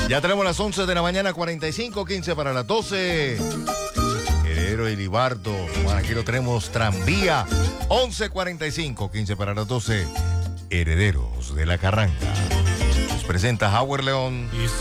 Ya tenemos las 11 de la mañana, 45, 15 para las 12. Heredero y Libardo. Bueno, aquí lo tenemos, tranvía. 11:45, 15 para las 12. Herederos de la Carranga. Nos presenta Howard León.